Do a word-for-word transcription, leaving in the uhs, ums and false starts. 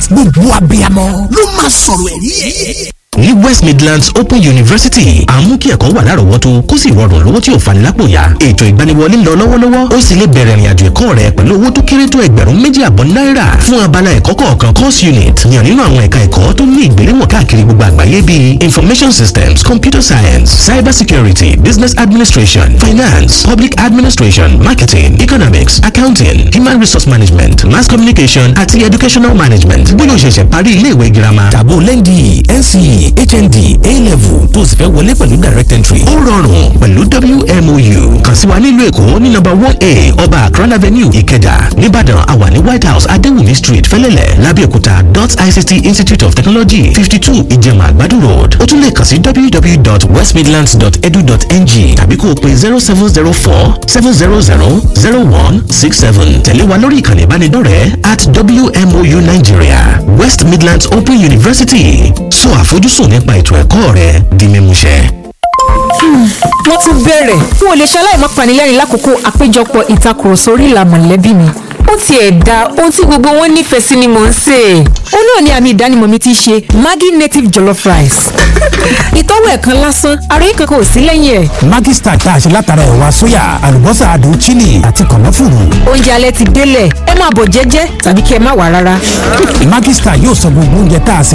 gbogbo abiyamọ ló máa sọ̀rọ̀ ẹ̀rí ẹ̀. ní West Midlands Open University à ń mú kí ẹ̀kọ́ wà lárọ̀ọ́wọ́tó kó sì rọrùn lówó tí ò fani lápò yá. ètò ìgbaniwọlé ń lọ lọ́wọ́lọ́wọ́ ó sì lè bẹ̀rẹ̀ ìrìnàjò ẹ̀kọ́ rẹ pẹ̀lú owó tó kéré tó ẹgbẹ̀rún méjì àbọ̀ náírà fún abala ẹ̀kọ́ kọ̀ọ̀kan course unit yàn nínú àwọn ẹ̀ka ẹ̀kọ́ tó ní ìgbéléwọ̀n káàkiri gbogbo àgbáyé bíi information systems, computer science, cyber security, business administration, finance, public administration, marketing, economics, accounting, human resource management, mass communication àti educational management. bóyá o ṣẹ̀ṣẹ̀ parí ilé ìwé girama tàbó lẹ́ndì N C E H N D A-level tó sì fẹ́ wọlé pẹ̀lú direct entry. ó rọrùn pẹ̀lú W M O U kàn sí wa nílùú Èkó ní nọ́mbà one A Ọba Akran Avenue Ìkẹjà. Nìbàdàn àwa ní White House Adéwùmí Street Fẹ́lẹ́lẹ̀. Lábẹ́òkúta dot I C T Institute of Technology fifty two Ìjẹ̀mà Àgbàdo Road. ó tún lè kàn sí w w w dot west midlands dot edu dot n g tàbí kó o pè zero seven zero four seven zero zero zero one six seven. tẹ̀lé wa lórí ìkànnì ìbánidọ́rẹ̀ẹ́ at W M O U Nigeria. West Midlands Open University sọ àfojúsùn nípa ètò ẹ̀kọ́ rẹ di mímúṣẹ. wọ́n tún bẹ̀rẹ̀ n ò lè ṣaláì má panilẹ́rìn lákòókò àpéjọpọ̀ ìtakùrọ̀sọ orí ìlà mọ̀lẹ́bí mi. ó tiẹ̀ da ohun tí gbogbo wọn nífẹ̀ẹ́ sí ni mò ń sè. ó náà ni àmì ìdánimọ̀ mi ti ṣe Maggi native jollof rice. ìtọ́wò ẹ̀kan lásán ara yìí kankan ò sí lẹ́yìn ẹ̀. Maggi Star tá a ṣe látara ẹ̀wà sóyà àlùbọ́sà adùn chili àti kànáfùrù. oúnjẹ alẹ́ ti délẹ̀ ẹ máa bọ̀ jẹ́jẹ́ tàbí kí ẹ má wá rárá. Maggi Star yóò sọ gbogbo oúnjẹ tá a